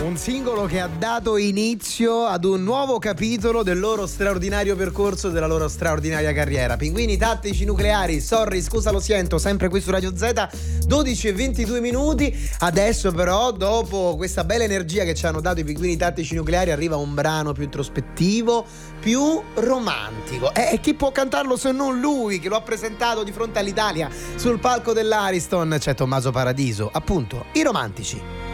Un singolo che ha dato inizio ad un nuovo capitolo del loro straordinario percorso, della loro straordinaria carriera. Pinguini Tattici Nucleari, sorry, scusa lo siento, sempre qui su Radio Z, 12 e 22 minuti. Adesso però, dopo questa bella energia che ci hanno dato i Pinguini Tattici Nucleari, arriva un brano più introspettivo, più romantico. E chi può cantarlo se non lui, che lo ha presentato di fronte all'Italia sul palco dell'Ariston? C'è Tommaso Paradiso, appunto, I Romantici.